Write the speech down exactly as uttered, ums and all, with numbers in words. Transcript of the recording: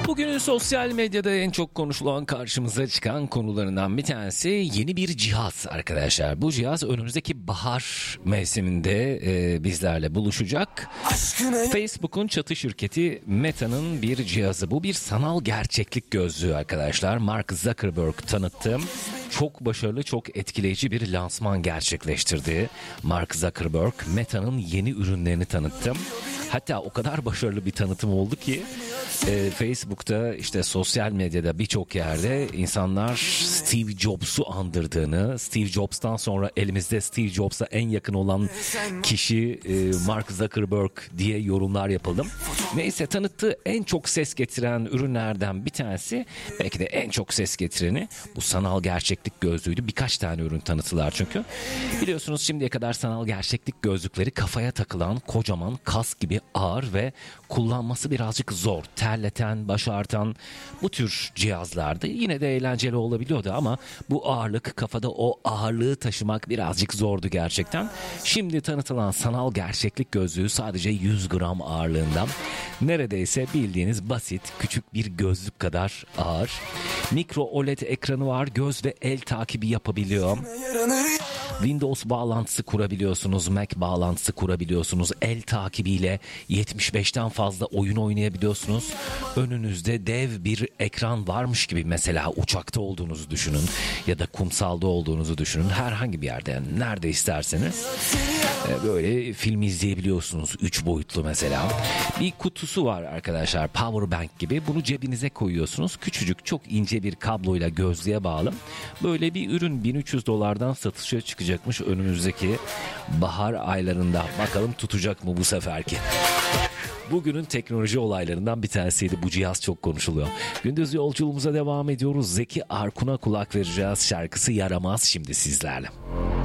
Bugünün sosyal medyada en çok konuşulan, karşımıza çıkan konularından bir tanesi yeni bir cihaz arkadaşlar. Bu cihaz önümüzdeki bahar mevsiminde e, bizlerle buluşacak. Facebook'un çatı şirketi Meta'nın bir cihazı. Bu bir sanal gerçeklik gözlüğü arkadaşlar. Mark Zuckerberg tanıttı. Çok başarılı, çok etkileyici bir lansman gerçekleştirdi. Mark Zuckerberg Meta'nın yeni ürünlerini tanıttı. Hatta o kadar başarılı bir tanıtım oldu ki e, Facebook'ta, işte sosyal medyada birçok yerde insanlar Steve Jobs'u andırdığını, Steve Jobs'tan sonra elimizde Steve Jobs'a en yakın olan kişi e, Mark Zuckerberg diye yorumlar yapıldı. Neyse, tanıttığı en çok ses getiren ürünlerden bir tanesi, belki de en çok ses getireni bu sanal gerçeklik gözlüğüydü. Birkaç tane ürün tanıtılar çünkü. Biliyorsunuz şimdiye kadar sanal gerçeklik gözlükleri kafaya takılan kocaman kas gibi ağır ve kullanması birazcık zor, terleten, baş ağrıtan bu tür cihazlardı. Yine de eğlenceli olabiliyordu ama bu ağırlık, kafada o ağırlığı taşımak birazcık zordu gerçekten. Şimdi tanıtılan sanal gerçeklik gözlüğü sadece yüz gram ağırlığından, neredeyse bildiğiniz basit küçük bir gözlük kadar ağır. Mikro O L E D ekranı var, göz ve el takibi yapabiliyor. Windows bağlantısı kurabiliyorsunuz, Mac bağlantısı kurabiliyorsunuz. El takibiyle yetmiş beşten fazla oyun oynayabiliyorsunuz. Önünüzde dev bir ekran varmış gibi, mesela uçakta olduğunuzu düşünün ya da kumsalda olduğunuzu düşünün. Herhangi bir yerde, yani nerede isterseniz böyle film izleyebiliyorsunuz, üç boyutlu mesela. Bir kutusu var arkadaşlar, power bank gibi. Bunu cebinize koyuyorsunuz. Küçücük, çok ince bir kabloyla gözlüğe bağlı. Böyle bir ürün bin üç yüz dolardan satışa çıkacakmış önümüzdeki bahar aylarında. Bakalım tutacak mı bu seferki? Bugünün teknoloji olaylarından bir tanesiydi. Bu cihaz çok konuşuluyor. Gündüz yolculuğumuza devam ediyoruz. Zeki Arkun'a kulak vereceğiz. Şarkısı Yaramaz şimdi sizlerle.